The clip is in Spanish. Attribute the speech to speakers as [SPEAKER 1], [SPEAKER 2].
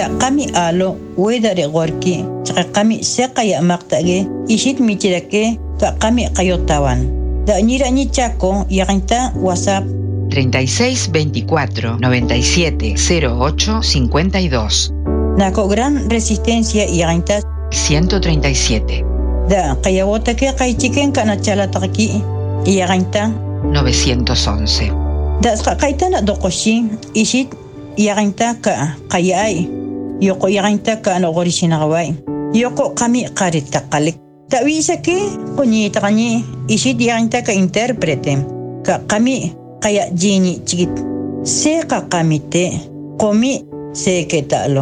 [SPEAKER 1] qami alo wedare gorki chaqa qami seqaya maqtage ishit michirake ka qami qayotawan da ñira ñi chaco yaqinta WhatsApp
[SPEAKER 2] 36 24 97 08 52.
[SPEAKER 1] Nako Gran Resistencia yaqinta
[SPEAKER 2] 137.
[SPEAKER 1] da qayawota ke qaychiken kana chalataqki yaqinta
[SPEAKER 2] 911.
[SPEAKER 1] da qaytana doqoshi ishit yaqinta ka qayay yoko yaqinta ka no gorishinawai yoko qami qarita qalik tawisa ke quni taqani ishit yaqinta ka interprete ka qami qaya jini chigit se qamite qomi se ketalo